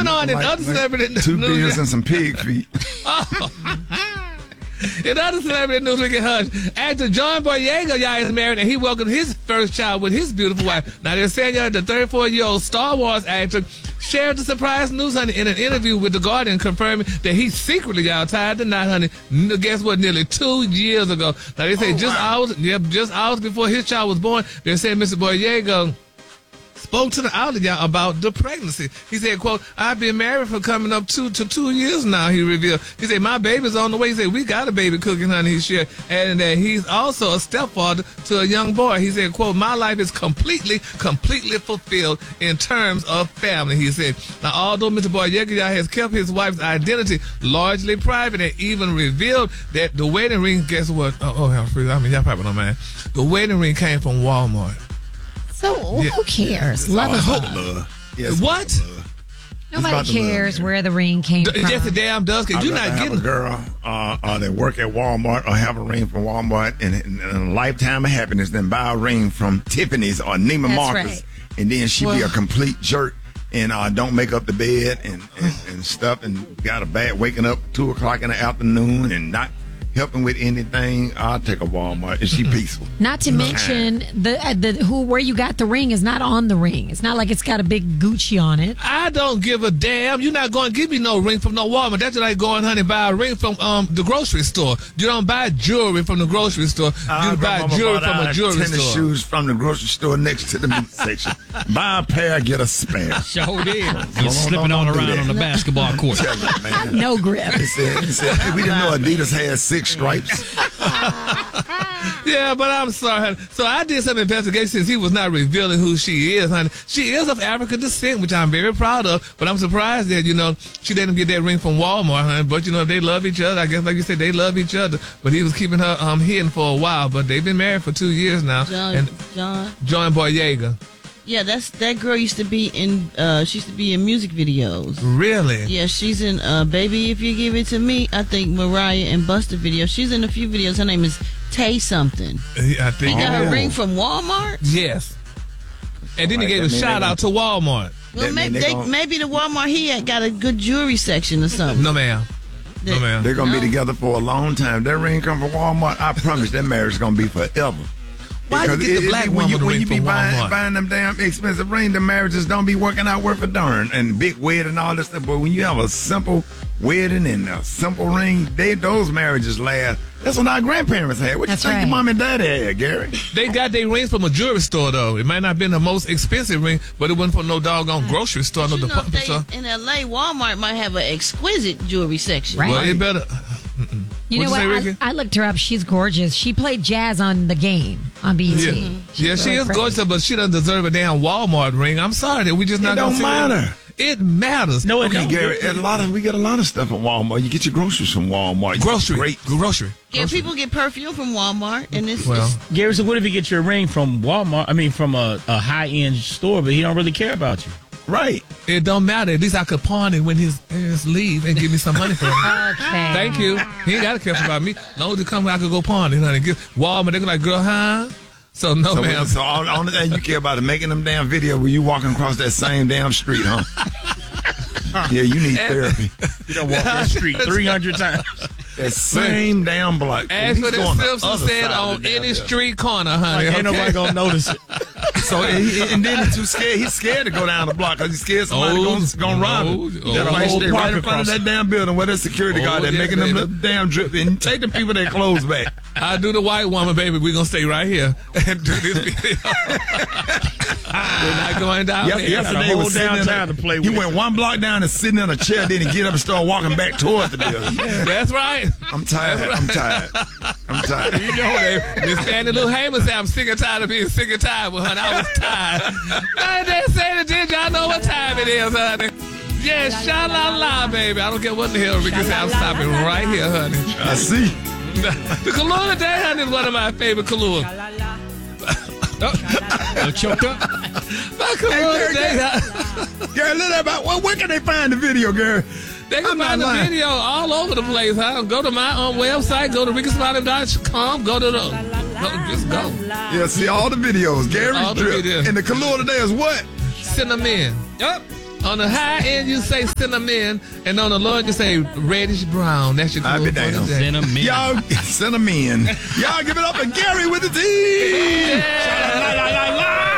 Moving on in other celebrity news. 2 beers and some pig feet. In other celebrity news, we get hush. Actor John Boyega, y'all, is married, and he welcomed his first child with his beautiful wife. Now, they're saying, y'all, the 34-year-old Star Wars actor shared the surprise news, honey, in an interview with The Guardian, confirming that he secretly, y'all, tied the knot, honey. Guess what? Nearly 2 years ago. Now, they say just hours before his child was born, they're saying Mr. Boyega spoke to the outlet, y'all, about the pregnancy. He said, quote, I've been married for coming up to 2 years now, he revealed. He said, my baby's on the way. He said, we got a baby cooking, honey, he shared. And that he's also a stepfather to a young boy. He said, quote, my life is completely fulfilled in terms of family, he said. Now, although Mr. Boyega, y'all, has kept his wife's identity largely private and even revealed that the wedding ring, guess what? Y'all probably don't mind. The wedding ring came from Walmart. So who cares? Love is love. Yes, what? Nobody cares where the ring came from. Just a damn does, because you're not getting a girl that work at Walmart or have a ring from Walmart and a lifetime of happiness than buy a ring from Tiffany's or Neiman Marcus. Right. And then she be a complete jerk and don't make up the bed and stuff and got a bad waking up 2 o'clock in the afternoon and not helping with anything. I'll take a Walmart. Is she peaceful? Not to mention where you got the ring is not on the ring. It's not like it's got a big Gucci on it. I don't give a damn. You're not going to give me no ring from no Walmart. That's like going, honey, buy a ring from the grocery store. You don't buy jewelry from the grocery store. You buy jewelry from a jewelry store. Tennis shoes from the grocery store next to the meat section. Buy a pair, get a spare. Sure did. You're slipping on around on the basketball court. No grip. He said, hey, we didn't know Adidas had 6 stripes. Yeah, but I'm sorry, honey. So I did some investigation since he was not revealing who she is, honey. She is of African descent, which I'm very proud of, but I'm surprised that, she let him get that ring from Walmart, honey. But, if they love each other, I guess, like you said, they love each other. But he was keeping her hidden for a while, but they've been married for 2 years now. John Boyega. Yeah, that girl used to be in music videos. Really? Yeah, she's in Baby If You Give It To Me, I think Mariah and Busta video. She's in a few videos. Her name is Tay something. I think. He got her ring from Walmart? Yes. And then he gave a shout out to Walmart. Well, maybe the Walmart he had got a good jewelry section or something. No, ma'am. They're going to be together for a long time. That ring come from Walmart. I promise that marriage is going to be forever. Why you get the black woman when you be buying them damn expensive rings, the marriages don't be working out worth a darn. And big wedding and all this stuff. But when you have a simple wedding and a simple ring, those marriages last. That's what our grandparents had. What you think your mom and daddy had, Gary? They got their rings from a jewelry store, though. It might not have been the most expensive ring, but it wasn't from no doggone grocery store, no department store. In L.A., Walmart might have an exquisite jewelry section. Right. Well, it better. You know what? I looked her up. She's gorgeous. She played jazz on The Game on BET. Yeah, she is gorgeous, but she doesn't deserve a damn Walmart ring. I'm sorry that we just not going to see it. Don't matter. It matters. No, okay, Gary. We get a lot of stuff from Walmart. You get your groceries from Walmart. Grocery. Yeah, people get perfume from Walmart, and it's Gary. So what if you get your ring from Walmart? I mean, from a high end store, but he don't really care about you. Right. It don't matter. At least I could pawn it when his parents leave and give me some money for it. Okay. Thank you. He ain't got to care about me. No, to come, I could go pawn it. Honey. Walmart, they go like, girl, huh? So, no, ma'am. So, all the only thing you care about is making them damn video where you walking across that same damn street, huh? Yeah, you need therapy. You don't walk that street 300 times. That same damn block. As for the Simpsons said on any street corner, honey. Ain't nobody going to notice it. So, and then he's too scared. He's scared to go down the block because he's scared somebody going to rob him. That might stay right in front of that damn building where that security guard that's making them look damn drip. And take the people their clothes back. I do the white woman, baby. We're going to stay right here and do this video. We're not going down there. Yesterday he was downtown to play with. He went 1 block down and sitting in a chair, then he get up and start walking back towards the building. That's right. I'm tired. You know, Miss Fannie Lou Hamer said, I'm sick and tired of being sick and tired with her. I was tired. They say that, did y'all know what time it is, honey? Yeah, sha-la-la, baby. I don't care what the hell Ricky said. I'm stopping right here, honey. I see. The Kahlua Day, honey, is one of my favorite Kahlua. Choked up? My Kahlua Day. Gary, let about where can they find the video, Gary? They can find the video all over the place, huh? Go to my website, go to rickysmiley.com, go to just go. Yeah, see all the videos. Gary's drip. And the Kahlua today is what? Cinnamon. Yep. On the high end, you say cinnamon, and on the low end, you say reddish brown. That's your clue for the day. Cinnamon. Y'all, cinnamon. Y'all give it up to Gary with the T. Yeah.